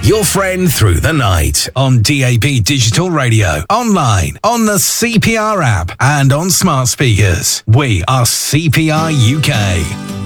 Your friend through the night on DAB Digital Radio, online, on the CPR app, and on smart speakers. We are CPR UK.